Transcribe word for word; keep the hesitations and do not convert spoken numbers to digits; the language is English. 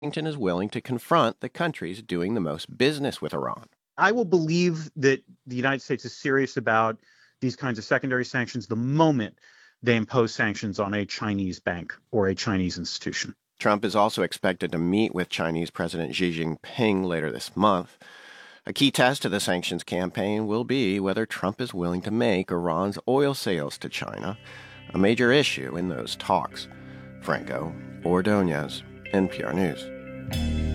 Washington is willing to confront the countries doing the most business with Iran. I will believe that the United States is serious about these kinds of secondary sanctions the moment they impose sanctions on a Chinese bank or a Chinese institution. Trump is also expected to meet with Chinese President Xi Jinping later this month. A key test of the sanctions campaign will be whether Trump is willing to make Iran's oil sales to China a major issue in those talks. Franco Ordonez, N P R News.